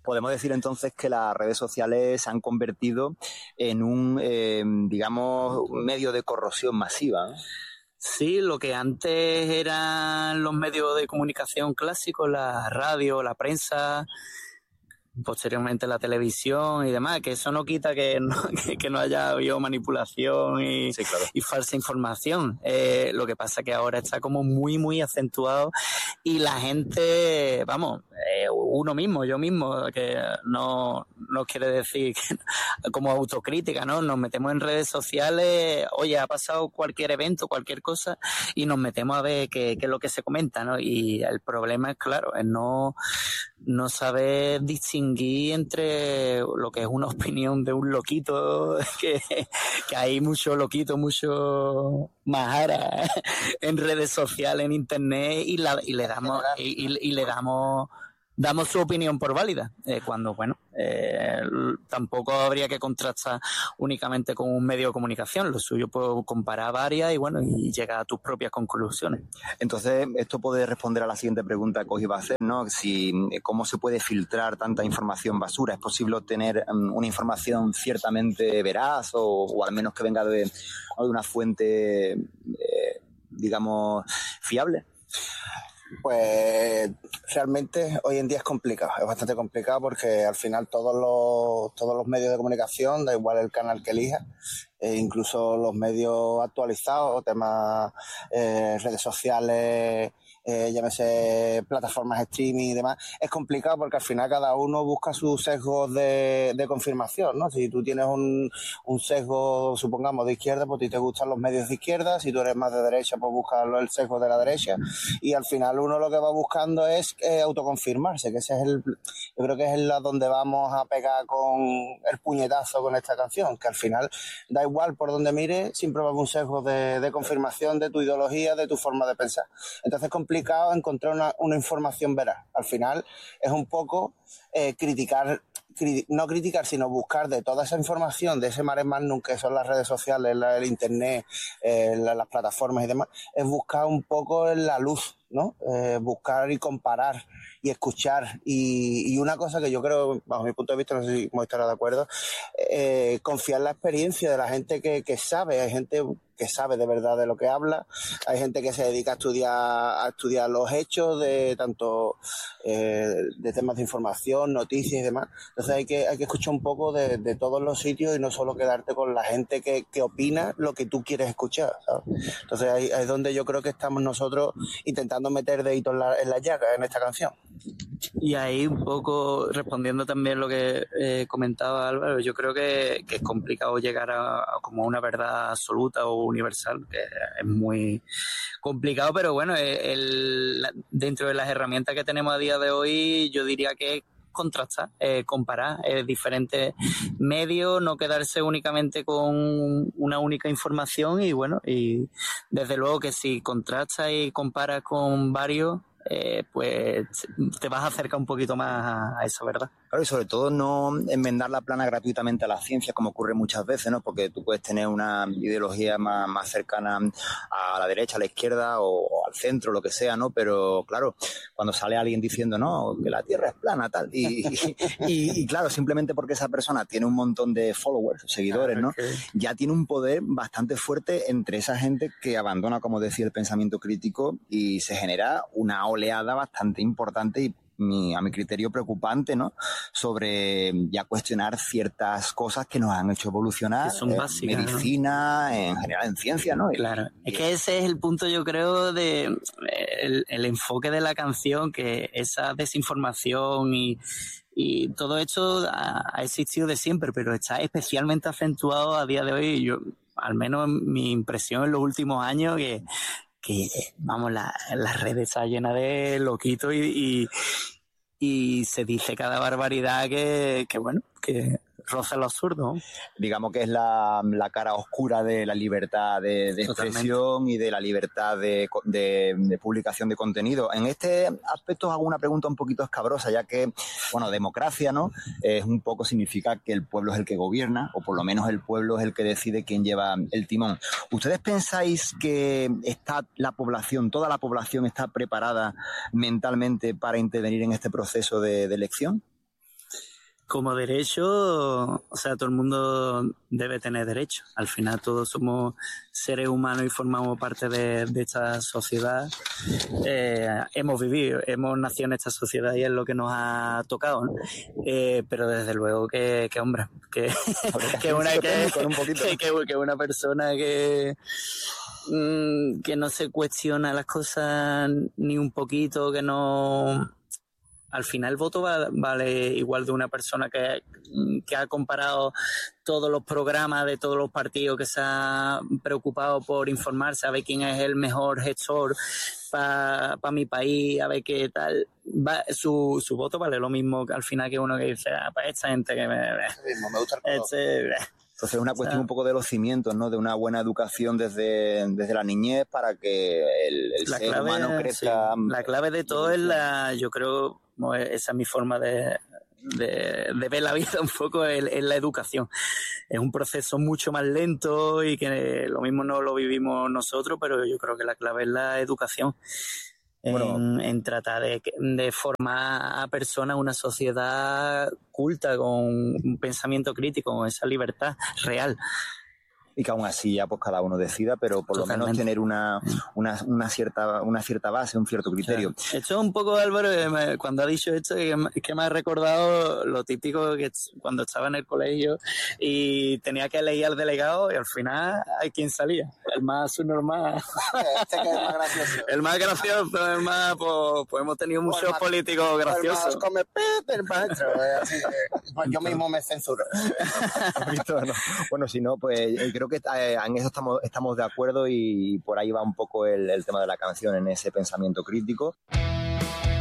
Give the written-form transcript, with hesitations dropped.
Podemos decir entonces que las redes sociales se han convertido en un, digamos, un medio de corrosión masiva, ¿no? Sí, lo que antes eran los medios de comunicación clásicos, la radio, la prensa, posteriormente la televisión y demás, que eso no quita que no haya habido manipulación Sí, claro. y falsa información. Lo que pasa que ahora está como muy, muy acentuado y la gente, vamos, uno mismo, yo mismo, que no quiere decir que, como autocrítica, ¿no? Nos metemos en redes sociales, oye, ha pasado cualquier evento, cualquier cosa, y nos metemos a ver qué es lo que se comenta, ¿no? Y el problema es, claro, es no saber distinguir entre lo que es una opinión de un loquito, que hay mucho loquito, mucho majara en redes sociales, en internet, y le damos su opinión por válida, cuando, bueno, tampoco habría que contrastar únicamente con un medio de comunicación. Lo suyo puedo comparar varias y, bueno, y llegar a tus propias conclusiones. Entonces, esto puede responder a la siguiente pregunta que os iba a hacer, ¿no? ¿Cómo se puede filtrar tanta información basura? ¿Es posible obtener una información ciertamente veraz o al menos que venga de una fuente, digamos, fiable? Pues realmente hoy en día es complicado, es bastante complicado porque al final todos los medios de comunicación, da igual el canal que elijas, incluso los medios actualizados, temas redes sociales, llámese plataformas streaming y demás, es complicado porque al final cada uno busca sus sesgos de confirmación, ¿no? Si tú tienes un sesgo, supongamos, de izquierda, pues a ti te gustan los medios de izquierda; si tú eres más de derecha, pues buscas el sesgo de la derecha, y al final uno lo que va buscando es autoconfirmarse, que ese es yo creo que es donde vamos a pegar con el puñetazo con esta canción, que al final da igual por donde mire, siempre va a haber un sesgo de confirmación de tu ideología, de tu forma de pensar. Entonces es complicado encontrar una información veraz. Al final es un poco no criticar, sino buscar de toda esa información, de ese mare magnum que son las redes sociales, el internet, las plataformas y demás, es buscar un poco la luz, ¿no? Buscar y comparar y escuchar, y una cosa que yo creo, bajo mi punto de vista, no sé si estará de acuerdo, confiar en la experiencia de la gente que sabe. Hay gente que sabe de verdad de lo que habla, hay gente que se dedica a estudiar los hechos de tanto de temas de información, noticias y demás. Entonces hay que escuchar un poco de todos los sitios y no solo quedarte con la gente que opina lo que tú quieres escuchar, ¿sabes? Entonces ahí es donde yo creo que estamos nosotros intentando meter deditos en la llaga en esta canción. Y ahí un poco respondiendo también lo que comentaba Álvaro, yo creo que es complicado llegar a como una verdad absoluta o universal, que es muy complicado, pero bueno, dentro de las herramientas que tenemos a día de hoy, yo diría que contrastar, comparar diferentes medios, no quedarse únicamente con una única información, y bueno, y desde luego que si contrastas y comparas con varios, pues te vas a acercar un poquito más a eso, ¿verdad? Claro, y sobre todo no enmendar la plana gratuitamente a la ciencia, como ocurre muchas veces, ¿no? Porque tú puedes tener una ideología más cercana a la derecha, a la izquierda o al centro, lo que sea, ¿no? Pero claro, cuando sale alguien diciendo, no, que la Tierra es plana, tal, y claro, simplemente porque esa persona tiene un montón de followers, seguidores, ¿no? Okay. Ya tiene un poder bastante fuerte entre esa gente que abandona, como decía, el pensamiento crítico, y se genera una oleada bastante importante y a mi criterio preocupante, ¿no? Sobre ya cuestionar ciertas cosas que nos han hecho evolucionar, que son básicas, en medicina, ¿no? En general en ciencia, ¿no? Claro, es que ese es el punto, yo creo, de el enfoque de la canción, que esa desinformación y todo esto ha existido de siempre, pero está especialmente acentuado a día de hoy. Yo, al menos mi impresión en los últimos años, que vamos, las redes están llenas de loquitos y se dice cada barbaridad que bueno, que roza lo absurdo. Digamos que es la cara oscura de la libertad de expresión y de la libertad de publicación de contenido. En este aspecto os hago una pregunta un poquito escabrosa, ya que, bueno, democracia, ¿no? Es un poco, significa que el pueblo es el que gobierna, o por lo menos el pueblo es el que decide quién lleva el timón. ¿Ustedes pensáis que toda la población está preparada mentalmente para intervenir en este proceso de elección? Como derecho, o sea, todo el mundo debe tener derecho. Al final todos somos seres humanos y formamos parte de esta sociedad. Hemos vivido, hemos nacido en esta sociedad y es lo que nos ha tocado, ¿no? Pero desde luego que hombre, que una persona que no se cuestiona las cosas ni un poquito, que no... Al final el voto vale igual de una persona que ha comparado todos los programas de todos los partidos, que se ha preocupado por informarse, a ver quién es el mejor gestor para mi país, a ver qué tal. Su voto vale lo mismo al final que uno que dice, para esta gente que me gusta el Entonces es una cuestión un poco de los cimientos, ¿no? De una buena educación desde la niñez para que el ser humano crezca. Sí. La clave de todo es yo creo, esa es mi forma de ver la vida un poco, es la educación. Es un proceso mucho más lento y que lo mismo no lo vivimos nosotros, pero yo creo que la clave es la educación. En tratar de formar a personas, una sociedad culta, con un pensamiento crítico, con esa libertad real. Y que aún así ya pues cada uno decida, pero por Totalmente. lo menos tener una cierta base, un cierto criterio. O sea, esto es un poco, Álvaro, cuando ha dicho esto, que me ha recordado lo típico que cuando estaba en el colegio y tenía que elegir al delegado y al final hay quien salía, el más subnormal. Este que es más gracioso. El más gracioso, el más, pues hemos tenido muchos políticos graciosos. El más come el maestro, así que, pues yo mismo me censuro. Bueno, si no, pues creo que en eso estamos de acuerdo y por ahí va un poco el tema de la canción, en ese pensamiento crítico.